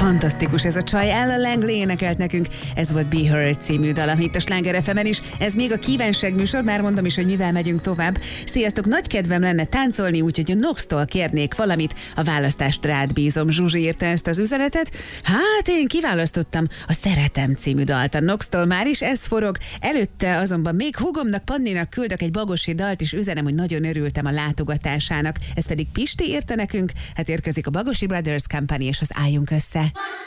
Fantasztikus ez a csaj, Ella Langley énekelt nekünk, ez volt Be Heard című dal, itt a Sláger FM-en is. Ez még a kívánság műsor, már mondom is, hogy mivel megyünk tovább. Sziasztok, nagy kedvem lenne táncolni, úgyhogy a Nox-tól kérnék valamit, a választást rád bízom. Zsuzsi írta ezt az üzenetet. Hát én kiválasztottam a Szeretem című dalt a Nox-tól, már is ez forog. Előtte azonban még húgomnak, Panninak küldök egy bagosi dalt, és üzenem, hogy nagyon örültem a látogatásának. Ez pedig Pisti írta nekünk, hát érkezik a Bagosi Brothers Company és az Álljunk össze.